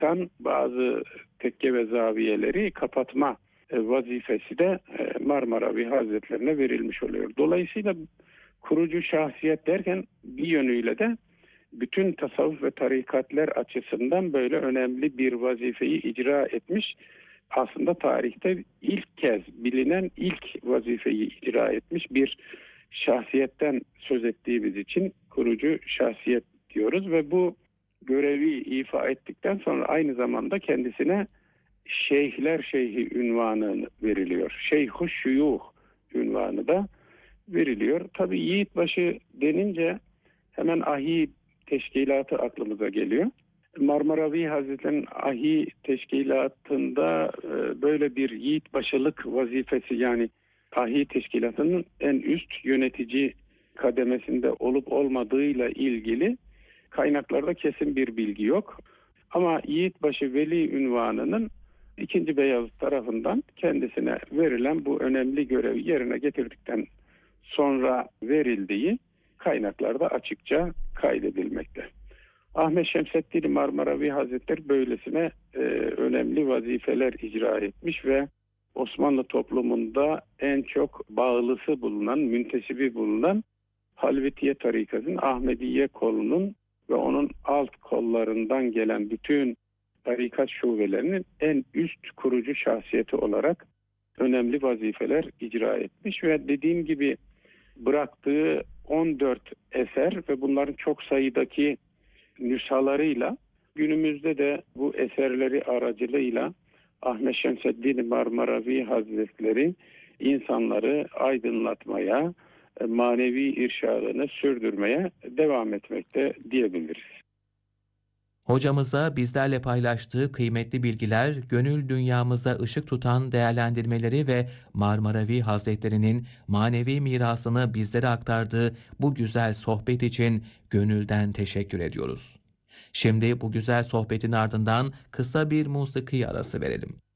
bazı tekke ve zaviyeleri kapatma vazifesi de Marmaravi Hazretlerine verilmiş oluyor. Dolayısıyla kurucu şahsiyet derken bir yönüyle de bütün tasavvuf ve tarikatler açısından böyle önemli bir vazifeyi icra etmiş. Aslında tarihte ilk kez bilinen ilk vazifeyi icra etmiş bir şahsiyetten söz ettiğimiz için kurucu şahsiyet diyoruz ve bu görevi ifa ettikten sonra aynı zamanda kendisine Şeyhler Şeyhi ünvanı veriliyor. Şeyh-i Şuyuh ünvanı da veriliyor. Tabii Yiğitbaşı denince hemen ahi teşkilatı aklımıza geliyor. Marmaravi Hazretleri'nin ahi teşkilatında böyle bir yiğitbaşılık vazifesi, yani ahi teşkilatının en üst yönetici kademesinde olup olmadığıyla ilgili kaynaklarda kesin bir bilgi yok. Ama Yiğitbaşı Veli ünvanının II. Beyazıt tarafından kendisine verilen bu önemli görevi yerine getirdikten sonra verildiği kaynaklarda açıkça kaydedilmekte. Ahmet Şemseddin Marmaravi Hazretleri böylesine önemli vazifeler icra etmiş ve Osmanlı toplumunda en çok bağlısı bulunan, müntesibi bulunan Halvetiye tarikatının Ahmediye kolunun ve onun alt kollarından gelen bütün tarikat şubelerinin en üst kurucu şahsiyeti olarak önemli vazifeler icra etmiş ve dediğim gibi bıraktığı 14 eser ve bunların çok sayıdaki nüshalarıyla günümüzde de bu eserleri aracılığıyla Ahmet Şemseddin Marmaravi Hazretleri insanları aydınlatmaya, manevi irşadını sürdürmeye devam etmekte diyebiliriz. Hocamıza bizlerle paylaştığı kıymetli bilgiler, gönül dünyamıza ışık tutan değerlendirmeleri ve Marmaravi Hazretleri'nin manevi mirasını bizlere aktardığı bu güzel sohbet için gönülden teşekkür ediyoruz. Şimdi bu güzel sohbetin ardından kısa bir musiki arası verelim.